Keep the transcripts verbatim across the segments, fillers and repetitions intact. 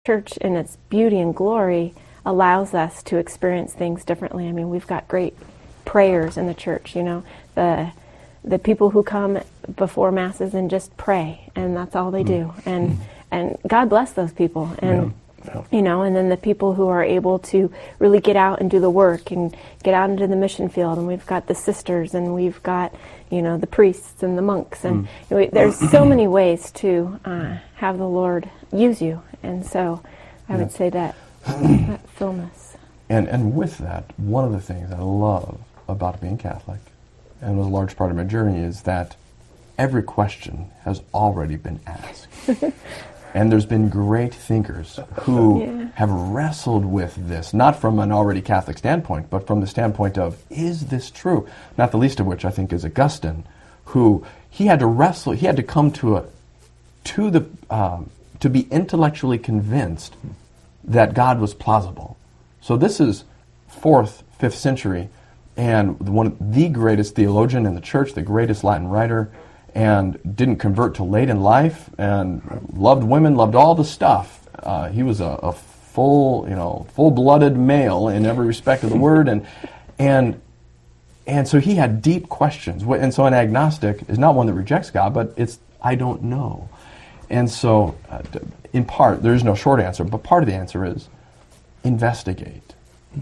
church in its beauty and glory allows us to experience things differently. I mean, we've got great prayers in the church, you know, the the people who come before masses and just pray, and that's all they do. And and God bless those people. And Yeah. Yeah. you know, and then the people who are able to really get out and do the work and get out into the mission field. And we've got the sisters, and we've got, you know, the priests and the monks. And you know, there's so many ways to uh, have the Lord use you. And so I would Yeah. say that, that fullness. And and with that, one of the things I love about being Catholic, and was a large part of my journey, is that every question has already been asked. And there's been great thinkers who Yeah. have wrestled with this, not from an already Catholic standpoint, but from the standpoint of, is this true? Not the least of which I think is Augustine, who he had to wrestle, he had to come to a, to the, um, to be intellectually convinced that God was plausible. So this is fourth, fifth century, and one of the greatest theologian in the church, the greatest Latin writer, and didn't convert till late in life, and loved women, loved all the stuff. Uh, he was a, a full, you know, full-blooded male in every respect of the word, and and and so he had deep questions. And so an agnostic is not one that rejects God, but it's I don't know. And so, uh, in part, there is no short answer, but part of the answer is investigate.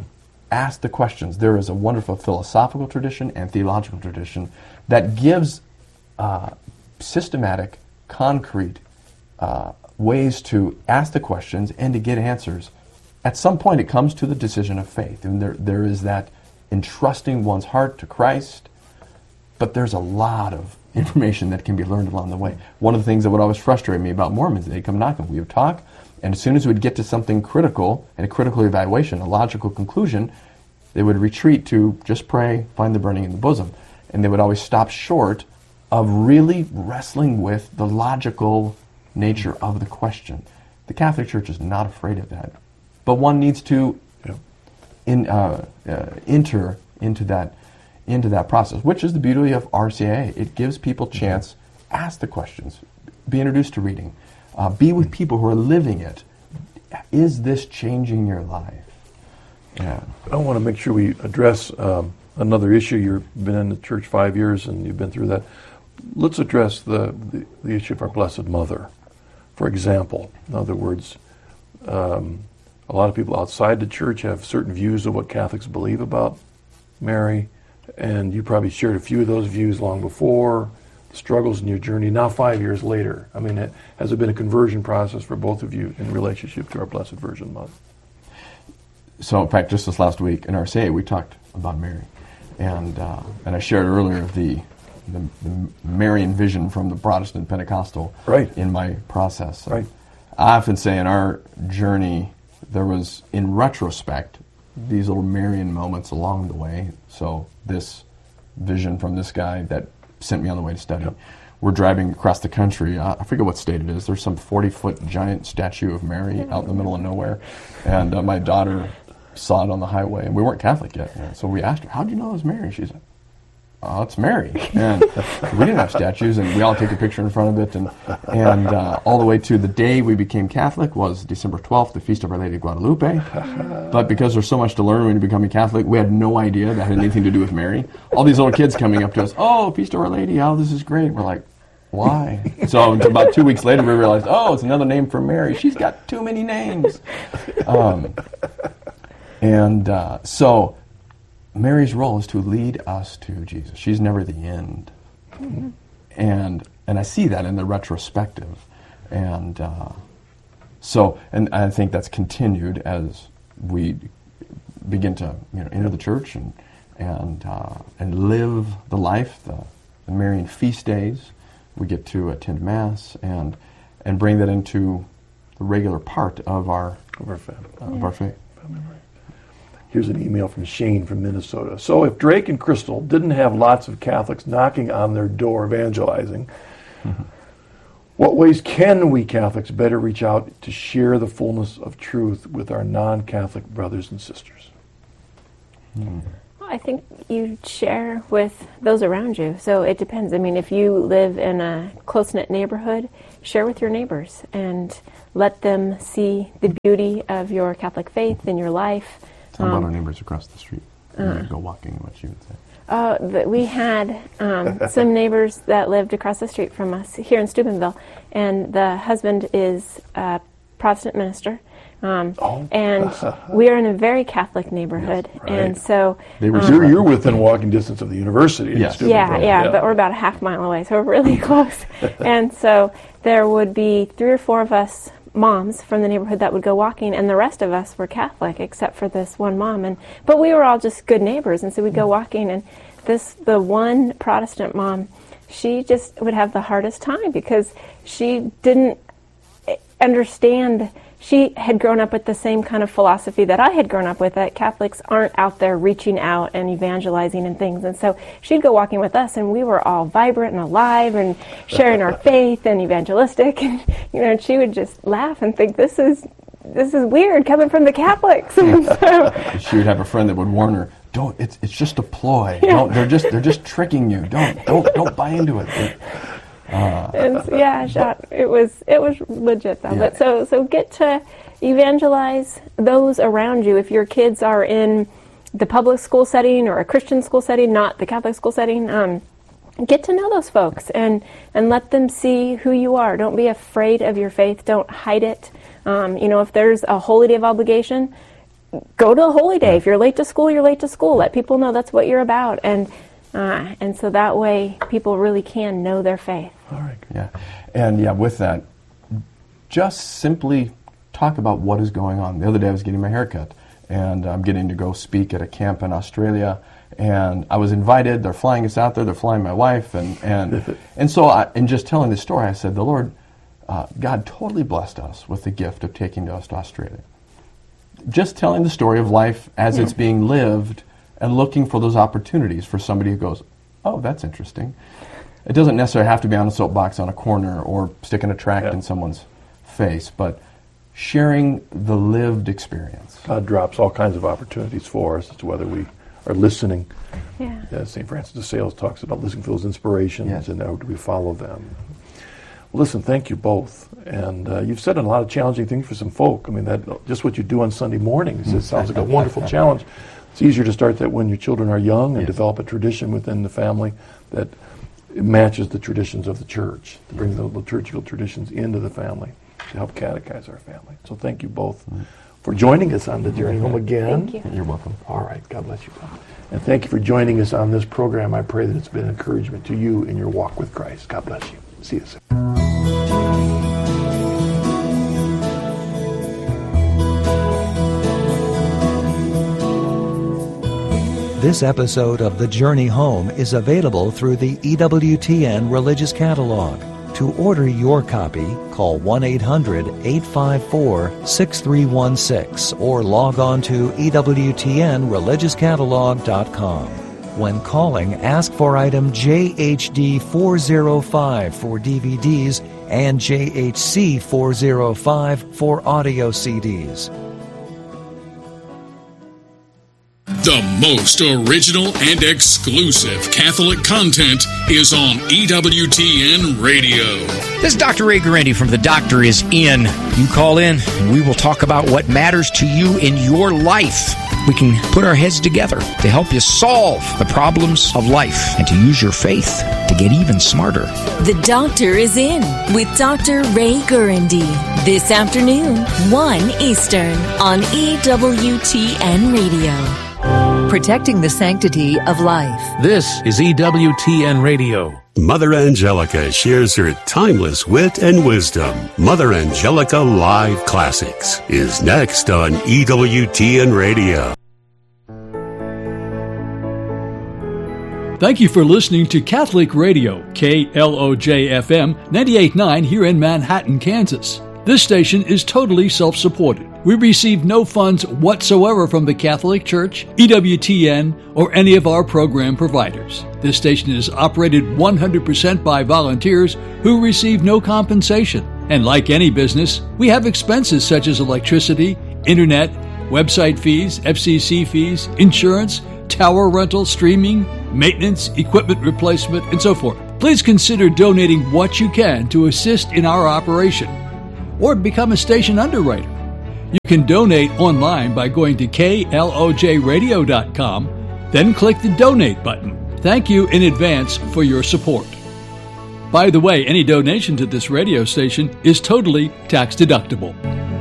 Ask the questions. There is a wonderful philosophical tradition and theological tradition that gives uh, systematic, concrete uh, ways to ask the questions and to get answers. At some point, it comes to the decision of faith, and there there is that entrusting one's heart to Christ, but there's a lot of information that can be learned along the way. One of the things that would always frustrate me about Mormons, they'd come knocking, we would talk, and as soon as we'd get to something critical, and a critical evaluation, a logical conclusion, they would retreat to just pray, find the burning in the bosom. And they would always stop short of really wrestling with the logical nature of the question. The Catholic Church is not afraid of that. But one needs to Yeah. in, uh, uh, enter into that into that process, which is the beauty of R C I A. It gives people chance, ask the questions, be introduced to reading, uh, be with people who are living it. Is this changing your life? Yeah. I want to make sure we address um, another issue. You've been in the church five years and you've been through that. Let's address the, the, the issue of our Blessed Mother. For example, in other words, um, a lot of people outside the church have certain views of what Catholics believe about Mary, and you probably shared a few of those views long before, the struggles in your journey, now five years later. I mean, it, has it been a conversion process for both of you in relationship to our Blessed Virgin Mother? So, in fact, just this last week in R C A, we talked about Mary, and uh, and I shared earlier the, the the Marian vision from the Protestant Pentecostal Right. in my process. So Right. I often say in our journey, there was, in retrospect, these little Marian moments along the way. So this vision from this guy that sent me on the way to study. Yep. We're driving across the country. Uh, I forget what state it is. There's some forty-foot giant statue of Mary out in the middle of nowhere. And uh, my daughter saw it on the highway. And we weren't Catholic yet. And so we asked her, how'd you know it was Mary? She said, oh, it's Mary. And we didn't have statues, and we all take a picture in front of it. And, and uh, all the way to the day we became Catholic was December twelfth, the Feast of Our Lady of Guadalupe. But because there's so much to learn when you become a Catholic, we had no idea that had anything to do with Mary. All these little kids coming up to us, oh, Feast of Our Lady, oh, this is great. We're like, why? So about two weeks later, we realized, oh, it's another name for Mary. She's got too many names. Um, and uh, so... Mary's role is to lead us to Jesus. She's never the end. Mm-hmm. And and I see that in the retrospective. And uh, so, and I think that's continued as we begin to, you know, enter the church and and uh, and live the life, the, the Marian feast days. We get to attend Mass and and bring that into the regular part of our Of our faith. Uh, of our faith. Here's an email from Shane from Minnesota. So if Drake and Crystal didn't have lots of Catholics knocking on their door evangelizing, mm-hmm. what ways can we Catholics better reach out to share the fullness of truth with our non-Catholic brothers and sisters? Mm. I think you share with those around you. So it depends. I mean, if you live in a close-knit neighborhood, share with your neighbors and let them see the beauty of your Catholic faith in your life. Tell um, about our Um, neighbors across the street. uh, Go walking, what she would say. Uh, th- we had um, some neighbors that lived across the street from us here in Steubenville, and the husband is a Protestant minister. Um, Oh. and we are in a very Catholic neighborhood, Yes, right. and so They were um, You're, you're within walking distance of the university. in Yes. Steubenville. yeah, yeah, but we're about a half mile away, so we're really close. And so there would be three or four of us moms from the neighborhood that would go walking, and the rest of us were Catholic, except for this one mom. And but we were all just good neighbors, and so we'd go walking, and this the one Protestant mom, she just would have the hardest time because she didn't understand. She had grown up with the same kind of philosophy that I had grown up with, that Catholics aren't out there reaching out and evangelizing and things. And so she'd go walking with us, and we were all vibrant and alive and sharing our faith and evangelistic. And, you know, she would just laugh and think, this is this is weird coming from the Catholics. And so, She would have a friend that would warn her, "Don't. It's it's just a ploy. Don't. They're just they're just tricking you. Don't don't don't buy into it." Uh, and so, yeah, shot, it was it was legit though. Yeah. But so so get to evangelize those around you. If your kids are in the public school setting or a Christian school setting, not the Catholic school setting, um, get to know those folks and and let them see who you are. Don't be afraid of your faith. Don't hide it. Um, you know, if there's a holy day of obligation, go to a holy day. If you're late to school, you're late to school. Let people know that's what you're about. And uh, and so that way people really can know their faith. All right. Yeah, and yeah, with that, just simply talk about what is going on. The other day I was getting my hair cut, and I'm getting to go speak at a camp in Australia, and I was invited. They're flying us out there. They're flying my wife, and and and so I, in just telling the story, I said, the Lord, uh, God totally blessed us with the gift of taking us to Australia. Just telling the story of life as Yeah. it's being lived, and looking for those opportunities for somebody who goes, oh, that's interesting. It doesn't necessarily have to be on a soapbox on a corner or sticking a tract Yeah. in someone's face, but sharing the lived experience. God drops all kinds of opportunities for us as to whether we are listening. Yeah. Yeah, Saint Francis de Sales talks about listening for those inspirations, Yes. and how do we follow them. Well, listen, thank you both. And uh, you've said a lot of challenging things for some folk. I mean, that just what you do on Sunday mornings, it sounds like a wonderful challenge. It's easier to start that when your children are young and Yes. develop a tradition within the family that matches the traditions of the church, to bring the liturgical traditions into the family, to help catechize our family. So thank you both for joining us on the journey home again. Thank you. You're welcome. All right. God bless you both. And thank you for joining us on this program. I pray that it's been encouragement to you in your walk with Christ. God bless you. See you soon. This episode of The Journey Home is available through the E W T N Religious Catalog. To order your copy, call one eight hundred, eight five four, six three one six or log on to E W T N religious catalog dot com. When calling, ask for item J H D four oh five for D V Ds and J H C four oh five for audio C Ds. The most original and exclusive Catholic content is on E W T N Radio. This is Doctor Ray Guarendi from The Doctor Is In. You call in, and we will talk about what matters to you in your life. We can put our heads together to help you solve the problems of life and to use your faith to get even smarter. The Doctor Is In with Doctor Ray Guarendi. This afternoon, one Eastern on E W T N Radio. Protecting the sanctity of life. This is E W T N Radio. Mother Angelica shares her timeless wit and wisdom. Mother Angelica Live Classics is next on E W T N Radio. Thank you for listening to Catholic Radio, K L O J F M ninety-eight point nine here in Manhattan, Kansas. This station is totally self-supported. We receive no funds whatsoever from the Catholic Church, E W T N, or any of our program providers. This station is operated one hundred percent by volunteers who receive no compensation. And like any business, we have expenses such as electricity, internet, website fees, F C C fees, insurance, tower rental, streaming, maintenance, equipment replacement, and so forth. Please consider donating what you can to assist in our operation, or become a station underwriter. You can donate online by going to K L O J radio dot com, then click the donate button. Thank you in advance for your support. By the way, any donation to this radio station is totally tax deductible.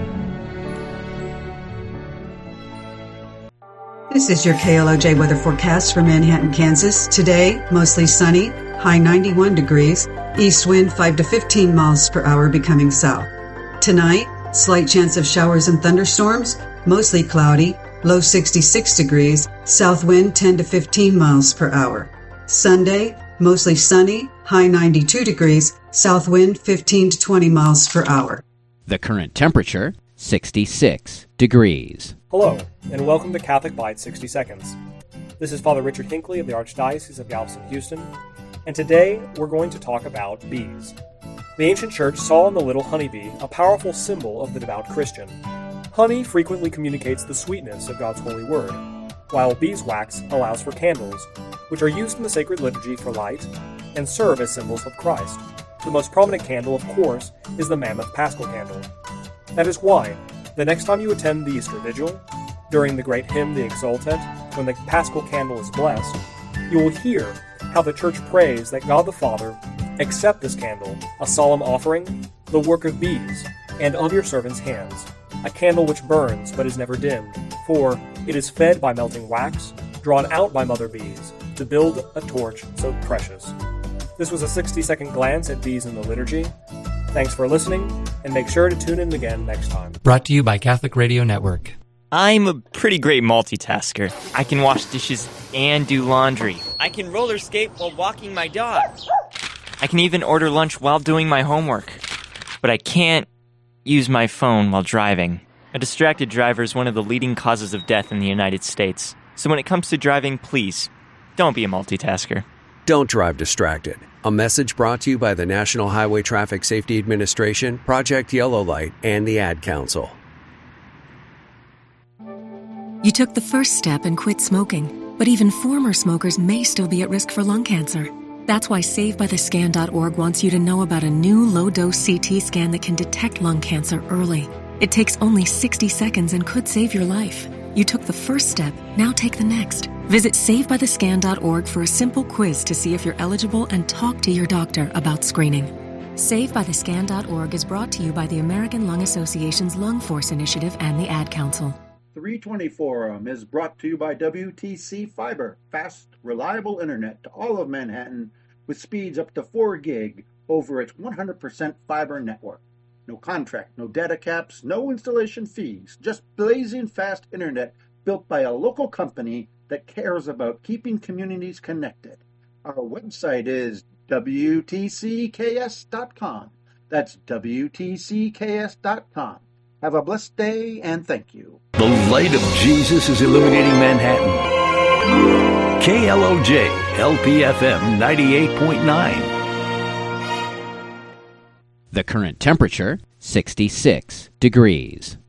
This is your K L O J weather forecast for Manhattan, Kansas. Today, mostly sunny, high ninety-one degrees, east wind five to fifteen miles per hour becoming south. Tonight, slight chance of showers and thunderstorms, mostly cloudy, low sixty-six degrees, south wind ten to fifteen miles per hour. Sunday, mostly sunny, high ninety-two degrees, south wind fifteen to twenty miles per hour. The current temperature, sixty-six degrees. Hello, and welcome to Catholic Bites sixty seconds. This is Father Richard Hinckley of the Archdiocese of Galveston, Houston, and today we're going to talk about bees. The ancient church saw in the little honeybee a powerful symbol of the devout Christian. Honey frequently communicates the sweetness of God's holy word, while beeswax allows for candles, which are used in the sacred liturgy for light and serve as symbols of Christ. The most prominent candle, of course, is the Mammoth Paschal Candle. That is why, the next time you attend the Easter Vigil, during the great hymn, the Exultet, when the Paschal Candle is blessed, you will hear how the Church prays that God the Father accept this candle, a solemn offering, the work of bees, and of your servants' hands, a candle which burns but is never dimmed, for it is fed by melting wax, drawn out by mother bees, to build a torch so precious. This was a sixty-second glance at bees in the liturgy. Thanks for listening, and make sure to tune in again next time. Brought to you by Catholic Radio Network. I'm a pretty great multitasker. I can wash dishes and do laundry. I can roller skate while walking my dog. I can even order lunch while doing my homework. But I can't use my phone while driving. A distracted driver is one of the leading causes of death in the United States. So when it comes to driving, please, don't be a multitasker. Don't drive distracted. A message brought to you by the National Highway Traffic Safety Administration, Project Yellow Light, and the Ad Council. You took the first step and quit smoking, but even former smokers may still be at risk for lung cancer. That's why Save By The Scan dot org wants you to know about a new low-dose C T scan that can detect lung cancer early. It takes only sixty seconds and could save your life. You took the first step, now take the next. Visit Save By The Scan dot org for a simple quiz to see if you're eligible and talk to your doctor about screening. Save By The Scan dot org is brought to you by the American Lung Association's Lung Force Initiative and the Ad Council. three twenty Forum is brought to you by W T C Fiber, fast, reliable internet to all of Manhattan with speeds up to four gig over its one hundred percent fiber network. No contract, no data caps, no installation fees, just blazing fast internet built by a local company that cares about keeping communities connected. Our website is W T C K S dot com. That's W T C K S dot com. Have a blessed day, and thank you. The light of Jesus is illuminating Manhattan. K L O J, L P F M ninety-eight point nine. The current temperature, sixty-six degrees.